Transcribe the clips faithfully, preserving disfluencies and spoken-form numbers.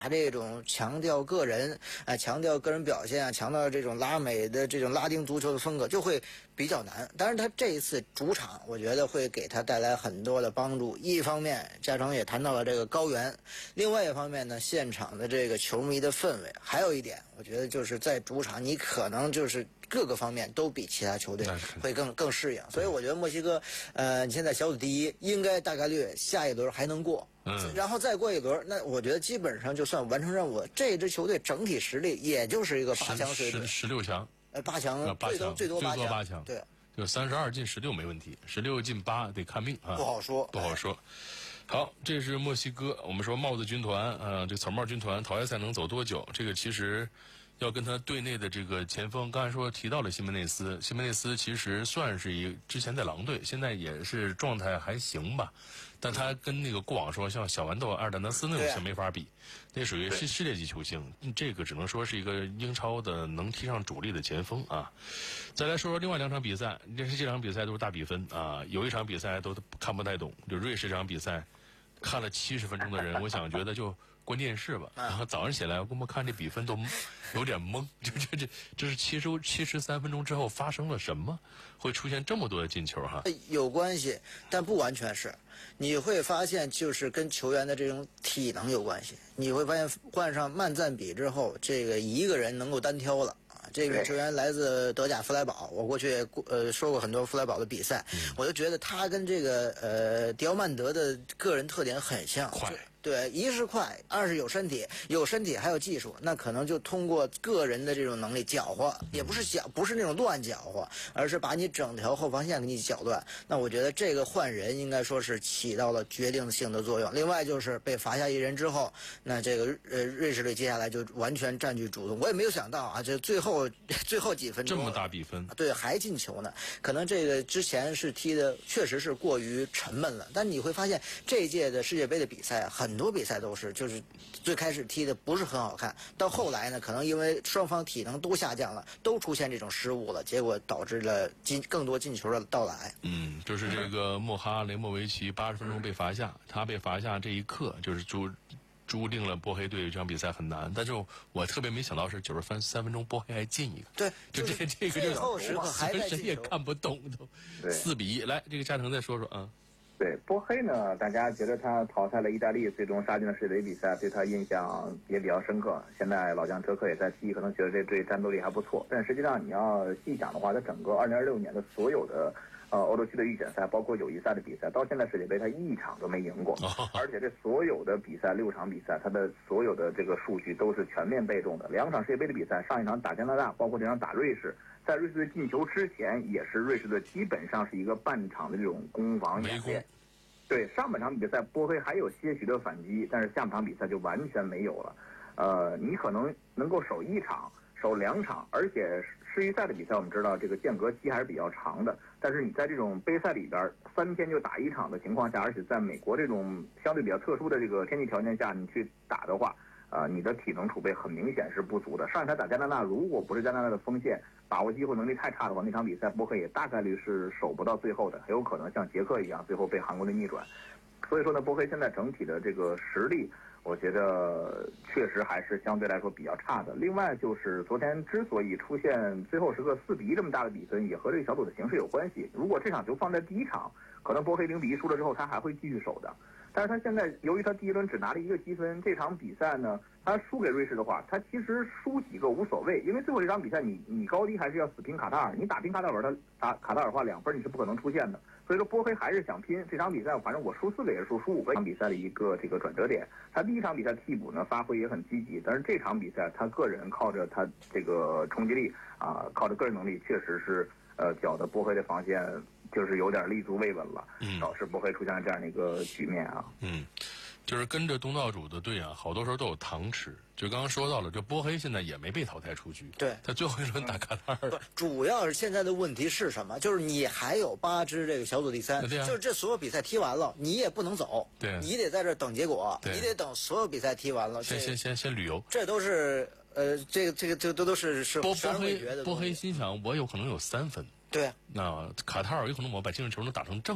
这种强调个人啊、呃，强调个人表现啊，强调这种拉美的这种拉丁足球的风格，就会比较难。当然，他这一次主场，我觉得会给他带来很多的帮助。一方面，嘉诚也谈到了这个高原；另外一方面呢，现场的这个球迷的氛围。还有一点，我觉得就是在主场，你可能就是各个方面都比其他球队会更更适应。所以我觉得墨西哥，呃，你现在小组第一，应该大概率下一轮还能过。嗯，然后再过一轮，那我觉得基本上就算完成任务了。这支球队整体实力也就是一个八强水准， 十六强， 呃，八强， 八强最多最多八强， 对， 就三十二进十六没问题，十六进八得看命啊， 不好说， 不好说。好，这是墨西哥，我们说帽子军团啊，这草帽军团淘汰赛能走多久？这个其实要跟他队内的这个前锋，刚才说提到了西门内斯，西门内斯其实算是一之前在狼队，现在也是状态还行吧，但他跟那个过往说像小豌豆阿尔丹德斯那种是没法比，那属于世世界级球星，这个只能说是一个英超的能踢上主力的前锋啊。再来说说另外两场比赛，这是这场比赛都是大比分啊，有一场比赛都看不太懂，就瑞士这场比赛。看了七十分钟的人，我想觉得就关电视吧。然后早上起来，我们看这比分都有点懵，就这这这是七十七十三分钟之后发生了什么，会出现这么多的进球哈？ 有关系，但不完全是。你会发现，就是跟球员的这种体能有关系。你会发现，换上曼赞比之后，这个一个人能够单挑了。这个球员来自德甲弗莱堡，我过去呃说过很多弗莱堡的比赛，嗯、我就觉得他跟这个呃迪奥曼德的个人特点很像。 快。 对，一是快，二是有身体，有身体还有技术，那可能就通过个人的这种能力搅和，也不是搅，不是那种乱搅和，而是把你整条后防线给你搅乱。那我觉得这个换人应该说是起到了决定性的作用。另外就是被罚下一人之后，那这个呃瑞士队接下来就完全占据主动。我也没有想到啊，这最后最后几分钟这么大比分， 对，还进球呢。可能这个之前是踢的确实是过于沉闷了，但你会发现这一届的世界杯的比赛很。很多比赛都是，就是最开始踢的不是很好看，到后来呢，可能因为双方体能都下降了，都出现这种失误了，结果导致了进更多进球的到来。 嗯，就是这个莫哈雷莫维奇八十分钟被罚下，他被罚下这一刻就是注注定了波黑队这场比赛很难。但是我特别没想到是九十三三分钟波黑还进一个， 对， 就这这个最后时刻还在谁也看不懂都四比一。来，这个嘉诚再说说啊。 对波黑呢，大家觉得他淘汰了意大利，最终杀进了世界杯比赛，对他印象也比较深刻。现在老将哲科也在踢，可能觉得这队战斗力还不错。但实际上你要细想的话，他整个二零二六年的所有的呃欧洲区的预选赛，包括友谊赛的比赛，到现在世界杯他一场都没赢过，而且这所有的比赛六场比赛，他的所有的这个数据都是全面被动的。两场世界杯的比赛，上一场打加拿大，包括这场打瑞士。在瑞士队进球之前，也是瑞士队基本上是一个半场的这种攻防演练。对，上半场比赛波黑还有些许的反击，但是下半场比赛就完全没有了。呃，你可能能够守一场、守两场，而且世预赛的比赛我们知道这个间隔期还是比较长的。但是你在这种杯赛里边三天就打一场的情况下，而且在美国这种相对比较特殊的这个天气条件下，你去打的话。呃，你的体能储备很明显是不足的。上一场打加拿大，如果不是加拿大的锋线把握机会能力太差的话，那场比赛波黑也大概率是守不到最后的，很有可能像捷克一样，最后被韩国队逆转。所以说呢，波黑现在整体的这个实力，我觉得确实还是相对来说比较差的。另外就是昨天之所以出现最后时刻四比一这么大的比分，也和这个小组的形势有关系。如果这场球放在第一场，可能波黑零比一输了之后，他还会继续守的。但是他现在由于他第一轮只拿了一个积分，这场比赛呢，他输给瑞士的话，他其实输几个无所谓，因为最后这场比赛你你高低还是要死拼卡塔尔，你打拼卡塔尔，他打卡塔尔的话两分你是不可能出现的，所以说波黑还是想拼这场比赛，反正我输四个也是输，输五个场比赛的一个这个转折点。他第一场比赛替补呢发挥也很积极，但是这场比赛他个人靠着他这个冲击力啊，靠着个人能力确实是呃搅得波黑的防线。就是有点立足未稳了，嗯，导致不会出现这样的一个局面啊。 嗯，就是跟着东道主的队啊，好多时候都有糖吃。就刚刚说到了，这波黑现在也没被淘汰出局， 对， 他最后一轮打卡塔尔。 主要是现在的问题是什么？就是你还有八支这个小组第三， 对啊、 就是这所有比赛踢完了，你也不能走， 对， 你得在这等结果，你得等所有比赛踢完了， 先先先先旅游， 这都是呃，这个这个这都都是是波波黑波黑心想，我有可能有三分。 对， 那卡塔尔有可能我把净胜球能打成正的，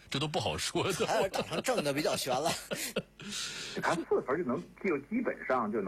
这都不好说的。 还是打成正的比较悬了。 他四分就能就基本上就能。